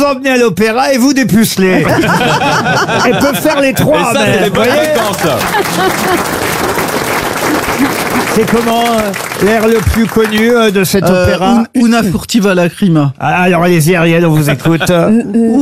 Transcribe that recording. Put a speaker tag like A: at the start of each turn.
A: emmener à l'opéra et vous dépuceler. Elle peut faire les trois.
B: Et ça,
A: mais,
B: c'est des
A: vous
B: bonnes
A: voyez,
B: vacances.
A: c'est comment l'air le plus connu de cet opéra?
C: Una furtiva lacrima.
A: Ah, alors allez-y Ariel, on vous écoute.